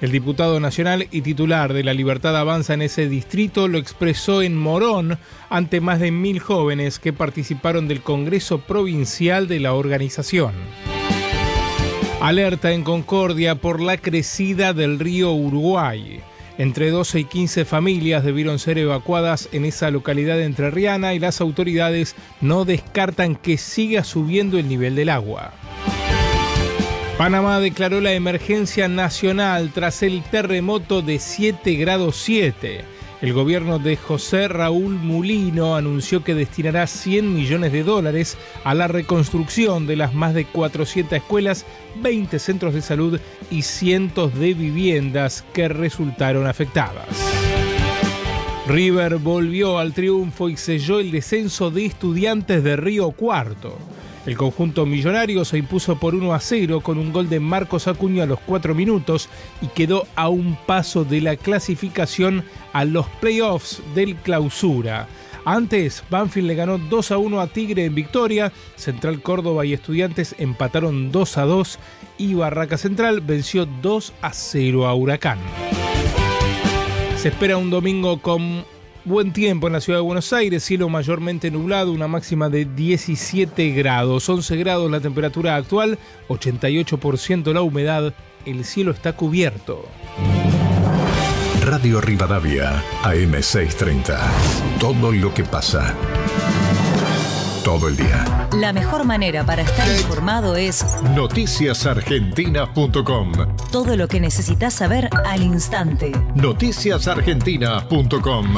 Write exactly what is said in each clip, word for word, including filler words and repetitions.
El diputado nacional y titular de La Libertad Avanza en ese distrito lo expresó en Morón ante más de mil jóvenes que participaron del Congreso Provincial de la organización. Alerta en Concordia por la crecida del río Uruguay. Entre doce y quince familias debieron ser evacuadas en esa localidad entrerriana y las autoridades no descartan que siga subiendo el nivel del agua. Panamá declaró la emergencia nacional tras el terremoto de siete grados siete. El gobierno de José Raúl Mulino anunció que destinará cien millones de dólares a la reconstrucción de las más de cuatrocientas escuelas, veinte centros de salud y cientos de viviendas que resultaron afectadas. River volvió al triunfo y selló el descenso de Estudiantes de Río Cuarto. El conjunto millonario se impuso por uno a cero con un gol de Marcos Acuña a los cuatro minutos y quedó a un paso de la clasificación a los playoffs del Clausura. Antes, Banfield le ganó dos a uno a Tigre en Victoria, Central Córdoba y Estudiantes empataron dos a dos y Barraca Central venció dos a cero a Huracán. Se espera un domingo con buen tiempo en la ciudad de Buenos Aires, cielo mayormente nublado, una máxima de diecisiete grados, once grados la temperatura actual, ochenta y ocho por ciento la humedad, el cielo está cubierto. Radio Rivadavia, A M seiscientos treinta. Todo lo que pasa. Todo el día. La mejor manera para estar informado es noticias argentinas punto com. Todo lo que necesitas saber al instante. noticias argentinas punto com.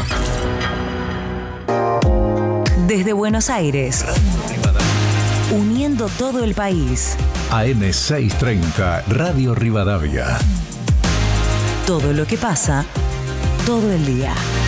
Desde Buenos Aires, uniendo todo el país. A M seiscientos treinta, Radio Rivadavia. Todo lo que pasa, todo el día.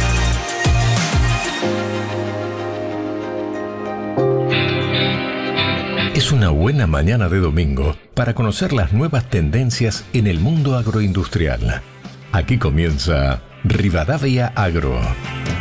Es una buena mañana de domingo para conocer las nuevas tendencias en el mundo agroindustrial. Aquí comienza Rivadavia Agro.